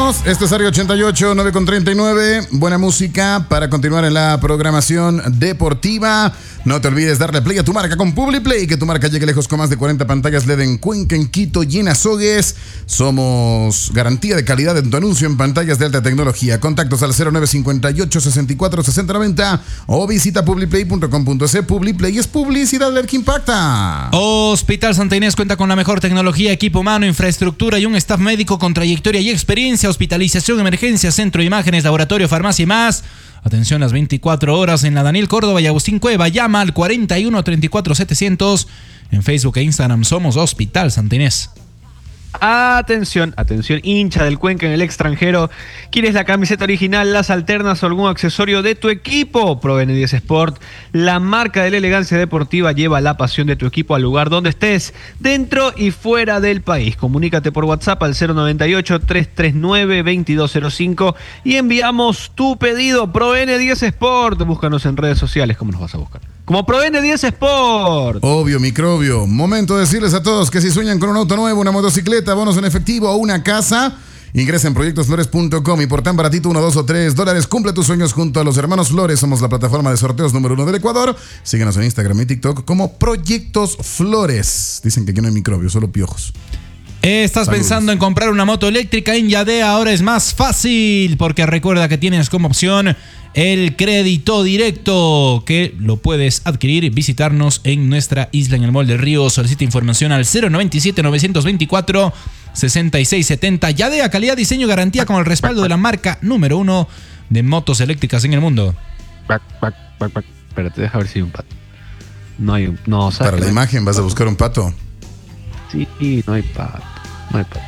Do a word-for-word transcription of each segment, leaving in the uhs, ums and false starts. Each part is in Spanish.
Continuamos, esto es Área ochenta y ocho, nueve con treinta y nueve. Buena música para continuar en la programación deportiva. No te olvides darle play a tu marca con PubliPlay, que tu marca llegue lejos con más de cuarenta pantallas L E D en Cuenca, en Quito y en Azogues. Somos garantía de calidad en tu anuncio en pantallas de alta tecnología. Contactos al cero nueve cinco ocho, sesenta y cuatro, sesenta, noventa o visita publiplay punto com punto es. PubliPlay es publicidad que impacta. Hospital Santa Inés cuenta con la mejor tecnología, equipo humano, infraestructura y un staff médico con trayectoria y experiencia. Hospitalización, emergencia, centro de imágenes, laboratorio, farmacia y más. Atención las veinticuatro horas en la Daniel Córdoba y Agustín Cueva. Llama al cuarenta y uno, treinta y cuatro, setecientos. En Facebook e Instagram somos Hospital Santa Inés. Atención, atención, hincha del Cuenca en el extranjero. ¿Quieres la camiseta original, las alternas o algún accesorio de tu equipo? Pro N diez Sport, la marca de la elegancia deportiva, lleva la pasión de tu equipo al lugar donde estés, dentro y fuera del país. Comunícate por WhatsApp al cero noventa y ocho, trescientos treinta y nueve, veintidós cero cinco y enviamos tu pedido. Pro N diez Sport, búscanos en redes sociales. ¿Cómo nos vas a buscar? Como Pro N diez Sport. Obvio, microbio. Momento de decirles a todos que si sueñan con un auto nuevo, una motocicleta, bonos en efectivo o una casa, ingresa en proyectos flores punto com y por tan baratito, uno, dos o tres dólares, cumple tus sueños junto a los hermanos Flores. Somos la plataforma de sorteos número uno del Ecuador. Síguenos en Instagram y TikTok como Proyectos Flores. Dicen que aquí no hay microbio, solo piojos. ¿Estás Saludos. pensando en comprar una moto eléctrica? En Yadea ahora es más fácil, porque recuerda que tienes como opción el crédito directo, que lo puedes adquirir y visitarnos en nuestra isla en el Mall del Río. Solicita información al cero noventa y siete, novecientos veinticuatro, sesenta y seis setenta. Yadea, calidad, diseño, garantía con el respaldo de la marca número uno de motos eléctricas en el mundo. Back, back, back, back. Espérate, deja ver si hay un pato. No hay un... No, Para la no imagen, ¿vas a buscar un pato? Sí, no hay pato. No hay pato.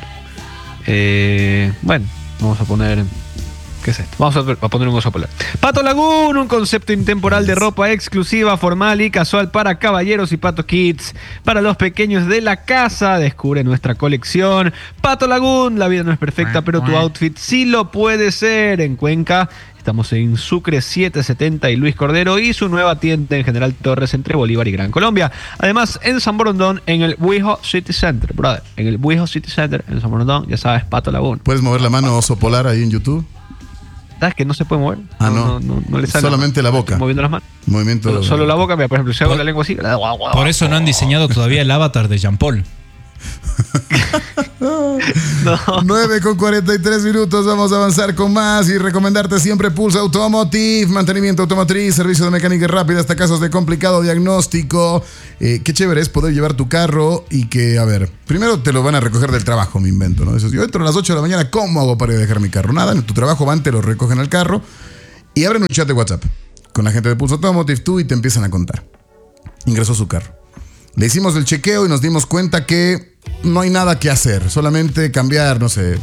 Eh, bueno, vamos a poner... ¿Qué es esto? Vamos a, a poner un oso polar. Pato Lagoon, un concepto intemporal de ropa exclusiva, formal y casual para caballeros y Pato Kids. Para los pequeños de la casa, descubre nuestra colección. Pato Lagoon, la vida no es perfecta, pero tu outfit sí lo puede ser. En Cuenca estamos en Sucre setecientos setenta y Luis Cordero, y su nueva tienda en General Torres entre Bolívar y Gran Colombia. Además, en San Borondón, en el Buijo City Center, brother. En el Buijo City Center, en San Borondón, ya sabes, Pato Lagoon. ¿Puedes mover la mano oso polar ahí en YouTube? ¿Sabes que no se puede mover? Ah, no. No, no, no, no le sale. Solamente la boca. Moviendo las manos. Movimiento. Solo, solo la boca, mira, por ejemplo, si hago por, la lengua así. Por eso no han diseñado todavía el avatar de Jean Paul. No. nueve con cuarenta y tres minutos, vamos a avanzar con más y recomendarte siempre Pulse Automotive, mantenimiento automotriz, servicio de mecánica rápida hasta casos de complicado diagnóstico. Eh, qué chévere es poder llevar tu carro y que, a ver, primero te lo van a recoger del trabajo, me invento, ¿no? Eso, yo entro a las ocho de la mañana, ¿cómo hago para dejar mi carro? Nada, en tu trabajo van, te lo recogen al carro y abren un chat de WhatsApp con la gente de Pulse Automotive, tú, y te empiezan a contar. Ingresó su carro. Le hicimos el chequeo y nos dimos cuenta que no hay nada que hacer, solamente cambiar, no sé,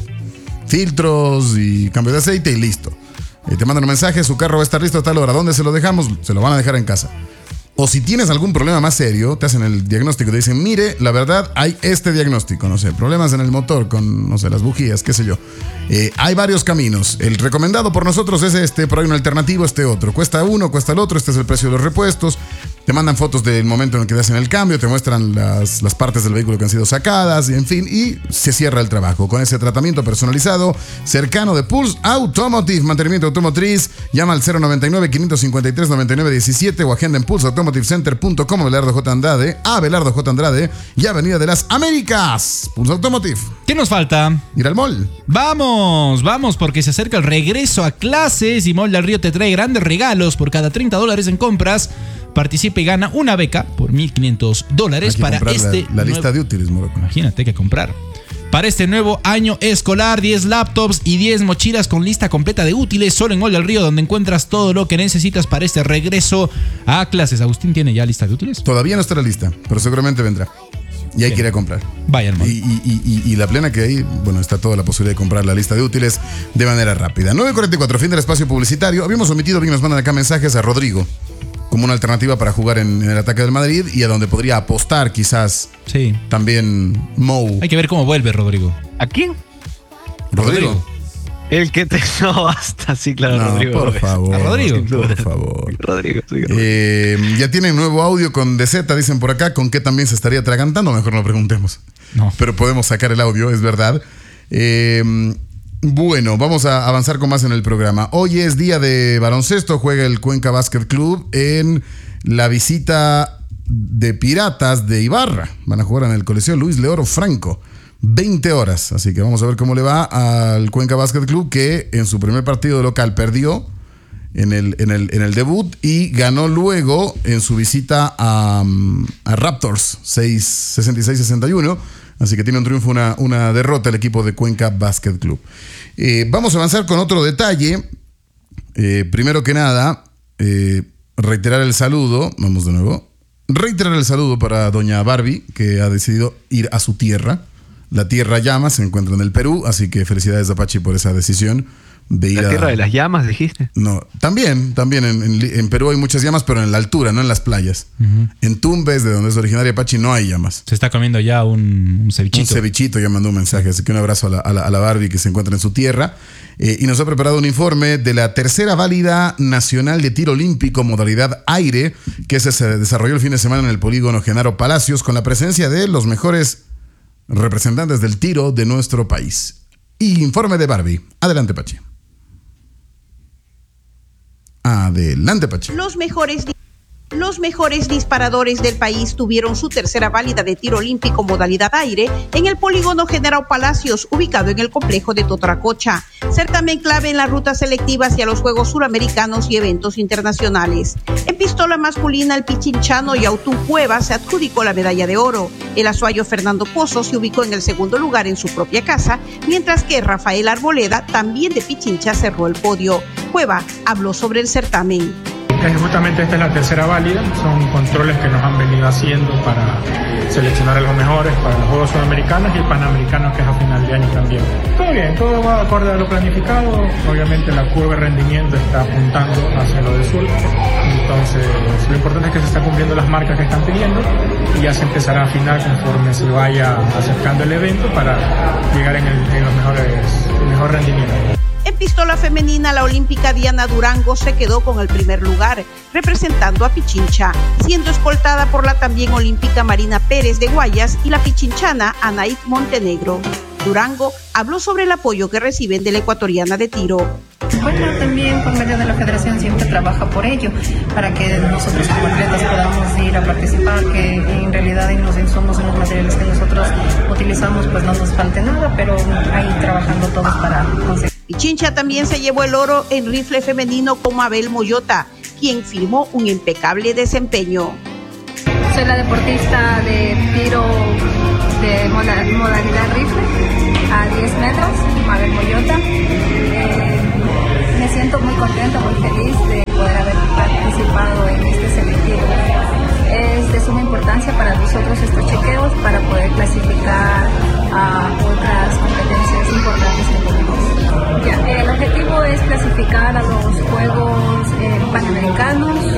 filtros y cambio de aceite y listo. Y te mandan un mensaje, su carro va a estar listo a tal hora. ¿Dónde se lo dejamos? Se lo van a dejar en casa. O si tienes algún problema más serio, te hacen el diagnóstico, te dicen, mire, la verdad, hay este diagnóstico, no sé, problemas en el motor con, no sé, las bujías, qué sé yo. Eh, hay varios caminos. El recomendado por nosotros es este, pero hay un alternativo, este otro. Cuesta uno, cuesta el otro, este es el precio de los repuestos. Te mandan fotos del momento en el que te hacen el cambio, te muestran las, las partes del vehículo que han sido sacadas, y en fin, y se cierra el trabajo. Con ese tratamiento personalizado, cercano de Pulse Automotive, mantenimiento automotriz, llama al cero noventa y nueve, quinientos cincuenta y tres, noventa y nueve diecisiete o agenda en pulse automotive center punto com. Abelardo J. Andrade, Abelardo J. Andrade y Avenida de las Américas. Pulse Automotive. ¿Qué nos falta? Ir al mall. Vamos, vamos, porque se acerca el regreso a clases y Mall del Río te trae grandes regalos por cada treinta dólares en compras. Participa y gana una beca por mil quinientos dólares para este... La, la lista nuevo... de útiles, Morocco. Imagínate que comprar. Para este nuevo año escolar, diez laptops y diez mochilas con lista completa de útiles, solo en Mall del Río, donde encuentras todo lo que necesitas para este regreso a clases. ¿Agustín tiene ya lista de útiles? Todavía no está la lista, pero seguramente vendrá. Y hay Bien. que ir a comprar. Vaya al mall. Y, y, y, y la plena que hay, bueno, está toda la posibilidad de comprar la lista de útiles de manera rápida. nueve cuarenta y cuatro, fin del espacio publicitario. Habíamos omitido, bien nos mandan acá mensajes a Rodrigo, como una alternativa para jugar en, en el ataque del Madrid y a donde podría apostar quizás sí. también Mou. Hay que ver cómo vuelve Rodrigo. ¿A quién? Rodrigo. Rodrigo. El que te... No, basta, sí, claro, no, Rodrigo. por favor. ¿A Rodrigo? Por favor. Rodrigo, sí, eh, ya tienen nuevo audio con D Z, dicen por acá, ¿con qué también se estaría atragantando? Mejor no lo preguntemos. No. Pero podemos sacar el audio, es verdad. Eh... Bueno, vamos a avanzar con más en el programa. Hoy es día de baloncesto, juega el Cuenca Basket Club en la visita de Piratas de Ibarra. Van a jugar en el Coliseo Luis Leoro Franco, veinte horas. Así que vamos a ver cómo le va al Cuenca Basket Club, que en su primer partido local perdió en el, en el, en el debut y ganó luego en su visita a, a Raptors, sesenta y seis a sesenta y uno. Así que tiene un triunfo, una, una derrota el equipo de Cuenca Basket Club. Eh, vamos a avanzar con otro detalle. Eh, primero que nada, eh, reiterar el saludo. Vamos de nuevo. Reiterar el saludo para doña Barbie, que ha decidido ir a su tierra. La Tierra Llama se encuentra en el Perú, así que felicidades a Pachi por esa decisión de ir ¿La a... Tierra de las Llamas, dijiste? No, también, también en, en, en Perú hay muchas llamas, pero en la altura, no en las playas. Uh-huh. En Tumbes, de donde es originaria Pachi, no hay llamas. Se está comiendo ya un, un cevichito. Un cevichito, ya mandó un mensaje, así que un abrazo a la, a la, a la Barbie que se encuentra en su tierra. Eh, y nos ha preparado un informe de la tercera válida nacional de tiro olímpico modalidad aire, que se, se desarrolló el fin de semana en el polígono Genaro Palacios, con la presencia de los mejores representantes del tiro de nuestro país. Y informe de Barbie. Adelante, Pachi. Adelante, Pachi. Los mejores, los mejores disparadores del país tuvieron su tercera válida de tiro olímpico modalidad aire en el polígono General Palacios, ubicado en el complejo de Totoracocha. Certamen clave en la ruta selectiva hacia los Juegos Suramericanos y eventos internacionales. En pistola masculina, el pichinchano Yautún Cueva se adjudicó la medalla de oro. El azuayo Fernando Pozo se ubicó en el segundo lugar en su propia casa, mientras que Rafael Arboleda, también de Pichincha, cerró el podio. Cueva habló sobre el certamen. Justamente esta es la tercera válida, son controles que nos han venido haciendo para seleccionar a los mejores para los Juegos Sudamericanos y el Panamericano, que es a final de año también. Todo bien, todo va acorde a lo planificado, obviamente la curva de rendimiento está apuntando hacia lo del sur, entonces lo importante es que se están cumpliendo las marcas que están pidiendo y ya se empezará a afinar conforme se vaya acercando el evento para llegar en, el, en los mejores, el mejor rendimiento. En pistola femenina, la olímpica Diana Durango se quedó con el primer lugar, representando a Pichincha, siendo escoltada por la también olímpica Marina Pérez de Guayas y la pichinchana Anaid Montenegro. Durango habló sobre el apoyo que reciben de la ecuatoriana de tiro. Bueno, también por medio de la federación siempre trabaja por ello, para que nosotros como atletas podamos ir a participar, que en realidad en los insumos, en los materiales que nosotros utilizamos, pues no nos falte nada, pero ahí trabajando todos para conseguir. Pichincha también se llevó el oro en rifle femenino con Mabel Moyota, quien firmó un impecable desempeño. Soy la deportista de tiro de modalidad rifle a diez metros, Mabel Moyota. Eh, me siento muy contenta, muy feliz de poder haber participado en este selectivo. Es de suma importancia para nosotros estos chequeos para poder clasificar